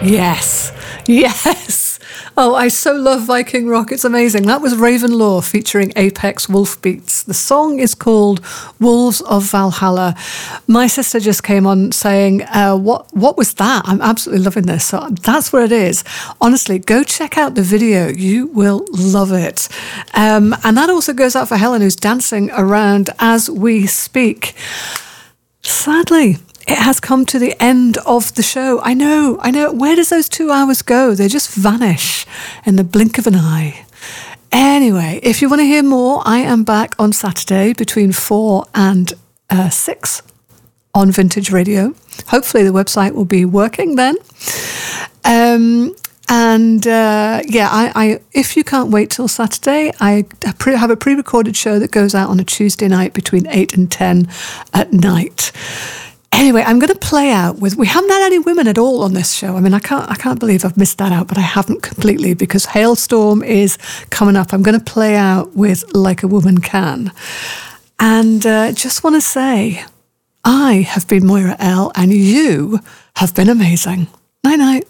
Yes. Yes. Oh, I so love Viking rock. It's amazing. That was Raven Law featuring Apex Wolfbeats. The song is called Wolves of Valhalla. My sister just came on saying, what was that? I'm absolutely loving this. So that's what it is. Honestly, go check out the video. You will love it. And that also goes out for Helen, who's dancing around as we speak. Sadly, it has come to the end of the show. I know. Where does those 2 hours go? They just vanish in the blink of an eye. Anyway, if you want to hear more, I am back on Saturday between 4 and 6 on Vintage Radio. Hopefully the website will be working then. If you can't wait till Saturday, I have a pre-recorded show that goes out on a Tuesday night between 8 and 10 at night. Anyway, I'm going to play out with... We haven't had any women at all on this show. I mean, I can't believe I've missed that out, but I haven't completely because Hailstorm is coming up. I'm going to play out with Like a Woman Can. And just want to say, I have been Moira L, and you have been amazing. Night-night.